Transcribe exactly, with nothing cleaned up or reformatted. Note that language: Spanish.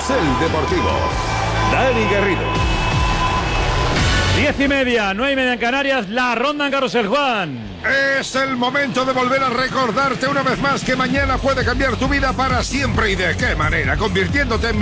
Carrusel Deportivo. Dani Garrido. Diez y media, nueve y media en Canarias, la ronda en Carrusel, Juan. Es el momento de volver a recordarte una vez más que mañana puede cambiar tu vida para siempre. ¿Y de qué manera? Convirtiéndote en